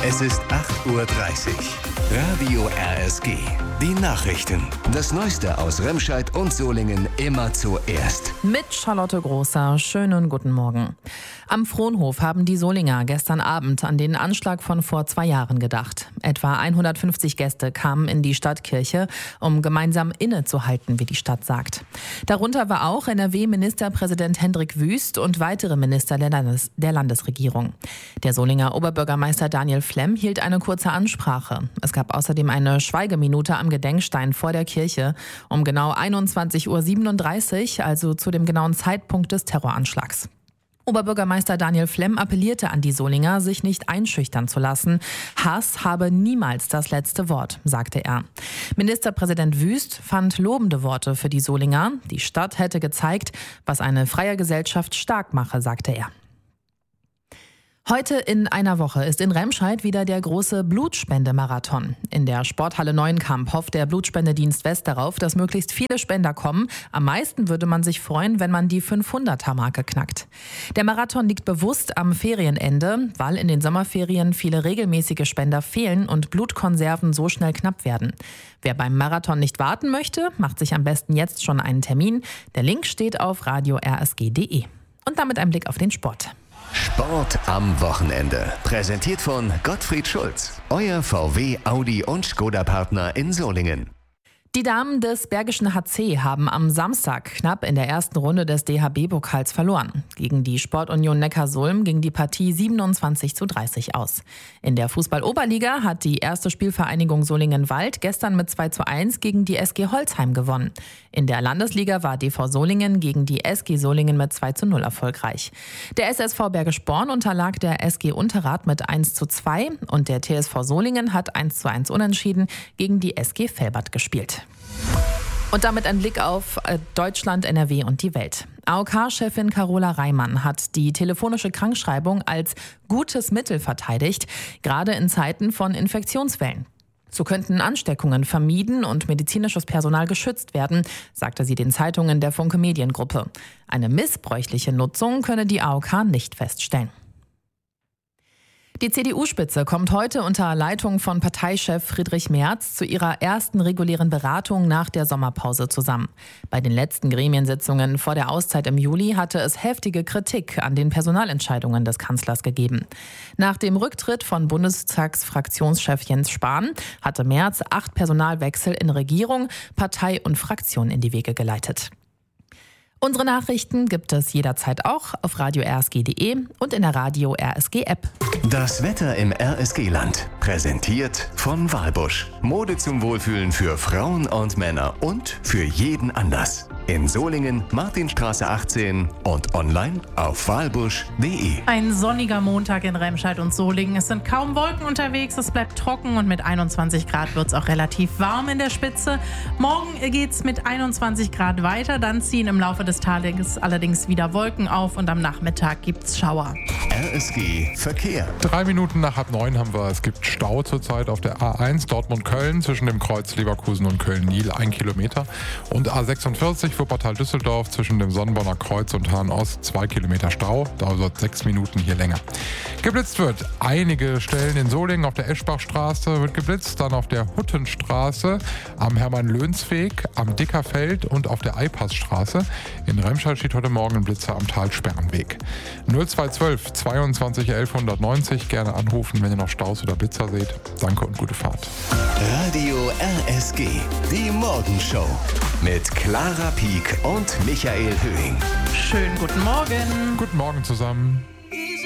Es ist 8:30 Uhr. Radio RSG. Die Nachrichten. Das Neueste aus Remscheid und Solingen immer zuerst. Mit Charlotte Großer. Schönen guten Morgen. Am Frohnhof haben die Solinger gestern Abend an den Anschlag von vor 2 Jahren gedacht. Etwa 150 Gäste kamen in die Stadtkirche, um gemeinsam innezuhalten, wie die Stadt sagt. Darunter war auch NRW-Ministerpräsident Hendrik Wüst und weitere Minister der Landesregierung. Der Solinger Oberbürgermeister Daniel Flemm hielt eine kurze Ansprache. Es gab außerdem eine Schweigeminute am Gedenkstein vor der Kirche um genau 21:37 Uhr, also zu dem genauen Zeitpunkt des Terroranschlags. Oberbürgermeister Daniel Flemm appellierte an die Solinger, sich nicht einschüchtern zu lassen. Hass habe niemals das letzte Wort, sagte er. Ministerpräsident Wüst fand lobende Worte für die Solinger. Die Stadt hätte gezeigt, was eine freie Gesellschaft stark mache, sagte er. Heute in einer Woche ist in Remscheid wieder der große Blutspendemarathon. In der Sporthalle Neuenkamp hofft der Blutspendedienst West darauf, dass möglichst viele Spender kommen. Am meisten würde man sich freuen, wenn man die 500er-Marke knackt. Der Marathon liegt bewusst am Ferienende, weil in den Sommerferien viele regelmäßige Spender fehlen und Blutkonserven so schnell knapp werden. Wer beim Marathon nicht warten möchte, macht sich am besten jetzt schon einen Termin. Der Link steht auf radio-rsg.de. Und damit ein Blick auf den Sport. Sport am Wochenende. Präsentiert von Gottfried Schulz. Euer VW, Audi und Skoda-Partner in Solingen. Die Damen des Bergischen HC haben am Samstag knapp in der ersten Runde des DHB-Pokals verloren. Gegen die Sportunion Neckarsulm ging die Partie 27:30 aus. In der Fußball-Oberliga hat die erste Spielvereinigung Solingen-Wald gestern mit 2:1 gegen die SG Holzheim gewonnen. In der Landesliga war DV Solingen gegen die SG Solingen mit 2:0 erfolgreich. Der SSV Bergisch Born unterlag der SG Unterrath mit 1:2 und der TSV Solingen hat 1:1 unentschieden gegen die SG Velbert gespielt. Und damit ein Blick auf Deutschland, NRW und die Welt. AOK-Chefin Carola Reimann hat die telefonische Krankschreibung als gutes Mittel verteidigt, gerade in Zeiten von Infektionswellen. So könnten Ansteckungen vermieden und medizinisches Personal geschützt werden, sagte sie den Zeitungen der Funke Mediengruppe. Eine missbräuchliche Nutzung könne die AOK nicht feststellen. Die CDU-Spitze kommt heute unter Leitung von Parteichef Friedrich Merz zu ihrer ersten regulären Beratung nach der Sommerpause zusammen. Bei den letzten Gremiensitzungen vor der Auszeit im Juli hatte es heftige Kritik an den Personalentscheidungen des Kanzlers gegeben. Nach dem Rücktritt von Bundestagsfraktionschef Jens Spahn hatte Merz 8 Personalwechsel in Regierung, Partei und Fraktion in die Wege geleitet. Unsere Nachrichten gibt es jederzeit auch auf radio-rsg.de und in der Radio RSG App. Das Wetter im RSG-Land. Präsentiert von Walbusch. Mode zum Wohlfühlen für Frauen und Männer und für jeden Anlass. In Solingen, Martinstraße 18 und online auf walbusch.de. Ein sonniger Montag in Remscheid und Solingen. Es sind kaum Wolken unterwegs, es bleibt trocken und mit 21 Grad wird es auch relativ warm in der Spitze. Morgen geht's mit 21 Grad weiter, dann ziehen im Laufe des Tages allerdings wieder Wolken auf und am Nachmittag gibt's Schauer. RSG Verkehr. 3 Minuten nach 8:30 haben wir. Es gibt Stau zurzeit auf der A1 Dortmund-Köln zwischen dem Kreuz Leverkusen und Köln-Niel 1 Kilometer und A46 Wuppertal-Düsseldorf zwischen dem Sonnenborner Kreuz und Hahn-Ost 2 Kilometer Stau. Dauert 6 Minuten hier länger. Geblitzt wird einige Stellen in Solingen. Auf der Eschbachstraße wird geblitzt, dann auf der Huttenstraße, am Hermann-Löhns-Weg, am Dickerfeld und auf der Eipassstraße. In Remscheid steht heute Morgen ein Blitzer am Talsperrenweg. 0212 22 11 190. Gerne anrufen, wenn ihr noch Staus oder Blitzer seht. Danke und gute Fahrt. Radio RSG. Die Morgenshow. Mit Clara Pieck und Michael Höhing. Schönen guten Morgen. Guten Morgen zusammen.